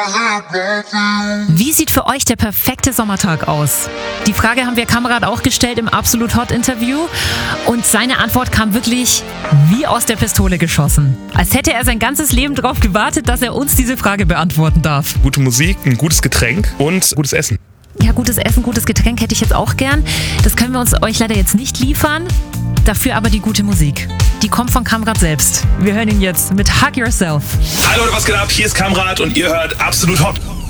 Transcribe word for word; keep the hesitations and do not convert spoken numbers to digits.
Wie sieht für euch der perfekte Sommertag aus? Die Frage haben wir Kamrat auch gestellt im Absolut Hot Interview und seine Antwort kam wirklich wie aus der Pistole geschossen. Als hätte er sein ganzes Leben darauf gewartet, dass er uns diese Frage beantworten darf. Gute Musik, ein gutes Getränk und gutes Essen. Ja, gutes Essen, gutes Getränk hätte ich jetzt auch gern. Das können wir uns euch leider jetzt nicht liefern. Dafür aber die gute Musik. Die kommt von Kamrat selbst. Wir hören ihn jetzt mit Hug Yourself. Hi Leute, was geht ab? Hier ist Kamrat und ihr hört Absolut Hot.